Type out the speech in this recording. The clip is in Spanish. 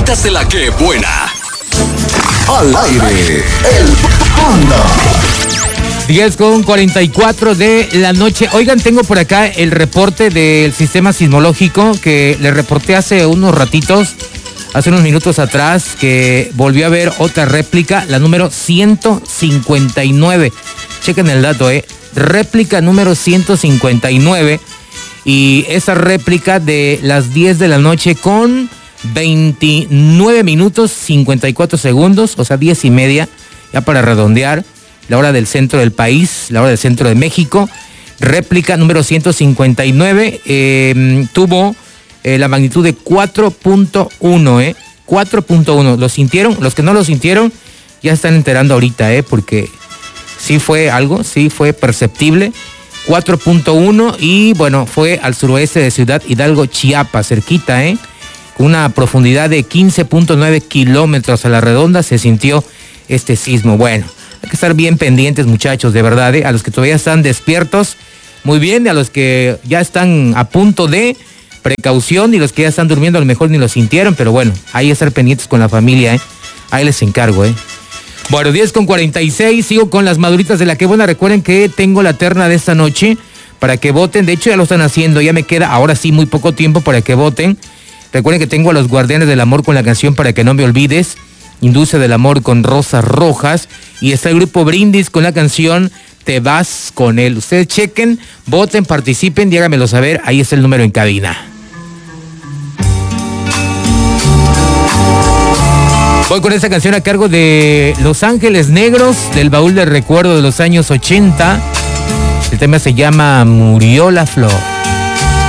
Mamadoritas de la que buena. Al aire, el Panda. 10:44 de la noche. Oigan, tengo por acá el reporte del sistema sismológico que le reporté hace unos ratitos, hace unos minutos atrás, que volvió a haber otra réplica, la número 159. Chequen el dato, réplica número 159. Y esa réplica de las 10 de la noche con 29 minutos 54 segundos, o sea, 10:30, ya para redondear, la hora del centro del país, la hora del centro de México. Réplica número 159, tuvo la magnitud de 4.1, 4.1. ¿Lo sintieron? Los que no lo sintieron ya están enterando ahorita, porque sí fue algo, sí fue perceptible. 4.1 y bueno, fue al suroeste de Ciudad Hidalgo, Chiapas, cerquita, con una profundidad de 15.9 kilómetros a la redonda se sintió este sismo. Bueno, hay que estar bien pendientes, muchachos, de verdad, a los que todavía están despiertos, muy bien, y a los que ya están a punto de precaución y los que ya están durmiendo a lo mejor ni lo sintieron, pero bueno, hay que estar pendientes con la familia, ahí les encargo, Bueno, 10:46, sigo con las maduritas de la que buena. Recuerden que tengo la terna de esta noche para que voten. De hecho, ya lo están haciendo, ya me queda ahora sí muy poco tiempo para que voten. Recuerden que tengo a los Guardianes del Amor con la canción Para que no me olvides, Industria del Amor con Rosas Rojas, y está el grupo Brindis con la canción Te vas con él. Ustedes chequen, voten, participen, díganmelo saber, ahí está el número en cabina. Voy con esta canción a cargo de Los Ángeles Negros, del baúl de recuerdo de los años 80. El tema se llama Murió la Flor.